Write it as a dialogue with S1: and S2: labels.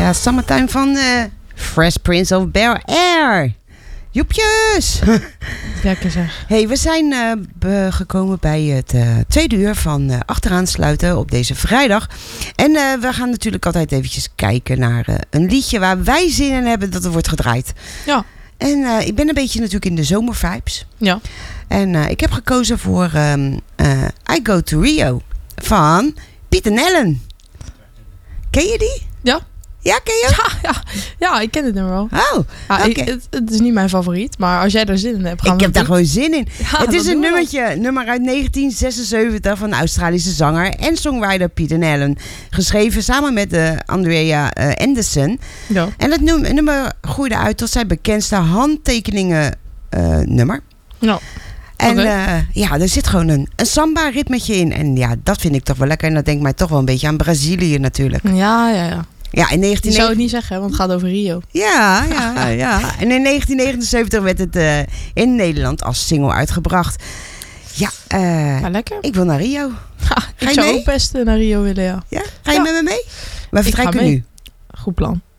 S1: Ja, Summertime van Fresh Prince of Bel-Air. Joepjes!
S2: Lekker zeg.
S1: Hey, we zijn gekomen bij het tweede uur van Achteraan Sluiten op deze vrijdag. En we gaan natuurlijk altijd eventjes kijken naar een liedje waar wij zin in hebben dat er wordt gedraaid.
S2: Ja.
S1: En ik ben een beetje natuurlijk in de zomervibes.
S2: Ja.
S1: En ik heb gekozen voor I Go to Rio van Piet en Ellen. Ken je die?
S2: Ja.
S1: Ja, ken je?
S2: Ja, ik ken het nummer wel.
S1: Oh,
S2: Ja,
S1: oké.
S2: het is niet mijn favoriet, maar als jij er zin in hebt, gaan
S1: Ik
S2: we
S1: heb daar
S2: doen.
S1: gewoon zin in.
S2: Ja,
S1: het is
S2: dat
S1: een
S2: doen we.
S1: nummer uit 1976 van de Australische zanger en songwriter Piet en Ellen. Geschreven samen met Andrea Anderson.
S2: Ja.
S1: En het nummer groeide uit tot zijn bekendste handtekeningen nummer.
S2: Ja.
S1: En
S2: Oké.
S1: ja, er zit gewoon een samba-ritmetje in. En ja, dat vind ik toch wel lekker. En dat denkt mij toch wel een beetje aan Brazilië natuurlijk.
S2: Ja.
S1: Ja, in
S2: Je zou het niet zeggen, want het gaat over Rio.
S1: Ja. En in 1979 werd het in Nederland als single uitgebracht. Ja,
S2: Ja, lekker.
S1: ik wil naar Rio.
S2: Ik
S1: je
S2: zou
S1: mee?
S2: ook best naar Rio willen, ja.
S1: Ja? Ga je
S2: Ja.
S1: met me mee? We
S2: ga
S1: vertrekken
S2: mee.
S1: nu.
S2: Goed plan.